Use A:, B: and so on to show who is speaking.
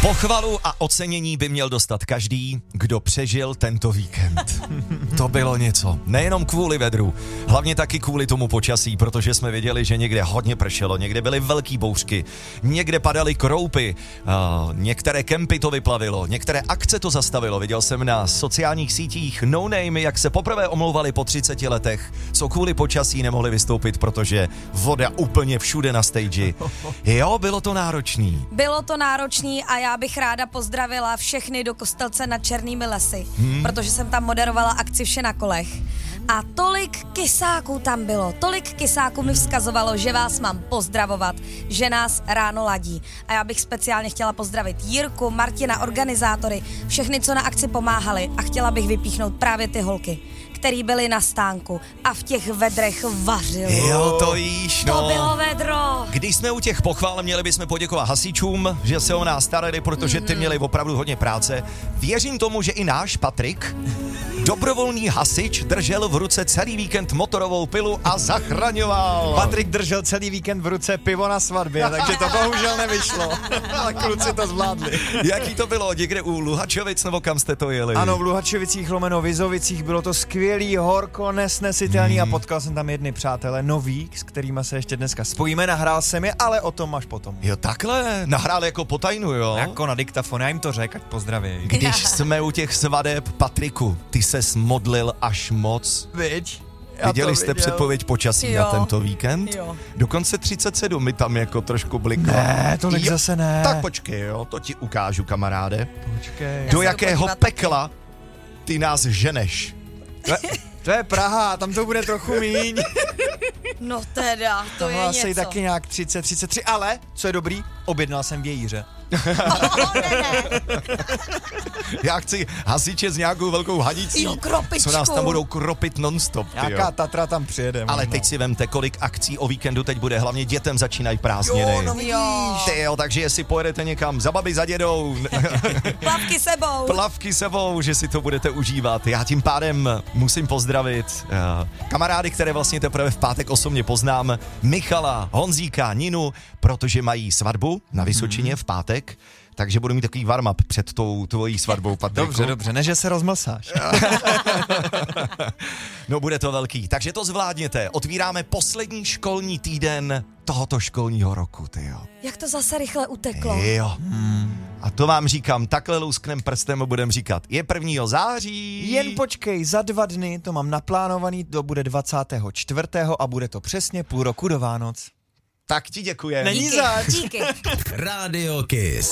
A: Pochvalu a ocenění by měl dostat každý, kdo přežil tento víkend. To bylo něco. Nejenom kvůli vedru, hlavně taky kvůli tomu počasí, protože jsme viděli, že někde hodně pršelo, někde byly velký bouřky, někde padaly kroupy, některé kempy to vyplavilo, některé akce to zastavilo. Viděl jsem na sociálních sítích no name, jak se poprvé omlouvali po 30 letech, co kvůli počasí nemohli vystoupit, protože voda úplně všude na stage. Jo, bylo to náročný.
B: Bylo to náročný a já bych ráda pozdravila všechny do Kostelce nad Černými lesy, protože jsem tam moderovala akci Vše na kolech. A tolik kysáků tam bylo, tolik kysáků mi vzkazovalo, že vás mám pozdravovat, že nás ráno ladí. A já bych speciálně chtěla pozdravit Jirku, Martina, organizátory, všechny, co na akci pomáhali, a chtěla bych vypíchnout právě ty holky, který byli na stánku a v těch vedrech vařili.
A: Jo, to víš, no.
B: To bylo vedro.
A: Když jsme u těch pochvál, měli bychom poděkovat hasičům, že se o nás starali, protože ty měli opravdu hodně práce. Věřím tomu, že i náš Patrik, dobrovolný hasič, držel v ruce celý víkend motorovou pilu a zachraňoval.
C: Patrik držel celý víkend v ruce pivo na svatbě, takže to bohužel nevyšlo. Ale kluci to zvládli.
A: Jaký to bylo? Někde u Luhačovic, nebo kam jste to jeli?
C: Ano, v Luhačovicích / Vizovicích, bylo to skvělý, horko, nesnesitelný a potkal jsem tam jedny přátelé nový, s kterými se ještě dneska spojíme, nahrál jsem je, ale o tom až potom.
A: Jo, takhle, nahrál jako po tajnu, jo?
C: Jako na diktafon, já jim to řekl, ať pozdraví.
A: Když jsme u těch svadeb, Patriku, ty ses modlil až moc.
C: Viď?
A: Viděli jste předpověď počasí na tento víkend?
B: Jo.
A: Dokonce 37 mi tam jako trošku bliklo.
C: Ne, tolik zase ne.
A: Tak počkej, jo, to ti ukážu, kamaráde.
C: Počkej.
A: Do jakého pekla ty nás ženeš?
C: To je Praha, tam to bude trochu míň.
B: No teda, to je
C: asi
B: něco.
C: taky nějak 30-33, ale, co je dobrý, objednal jsem vějíře.
B: Ne.
A: Já chci hasiče s nějakou velkou hadicí,
B: Jo, kropičku.
A: co nás tam budou kropit non-stop.
C: Nějaká Tatra tam přijede.
A: Ale teď si vemte, kolik akcí o víkendu teď bude, hlavně dětem začínají prázdniny.
C: Jo, no vidíš.
A: Ty jo, takže jestli pojedete někam za babi, za dědou,
B: Plavky sebou.
A: plavky sebou, že si to budete užívat. Já tím pádem musím pozdravit kamarády, které vlastně teprve v pátek osobně poznám, Michala, Honzíka, Ninu, protože mají svatbu na Vysočině v pátek, takže budu mít takový warm-up před tou tvojí svatbou, Patriku.
C: Dobře, ne, že se rozmlsáš.
A: No bude to velký, takže to zvládněte. Otvíráme poslední školní týden tohoto školního roku, tyjo.
B: Jak to zase rychle uteklo.
A: Jo. A to vám říkám, takhle lusknem prstem budem říkat. Je 1. září.
C: Jen počkej, za 2 dny to mám naplánovaný, to bude 24. a bude to přesně půl roku do Vánoc.
A: Tak ti děkujem.
C: Není zač.
B: Díky.
D: Radio Kiss.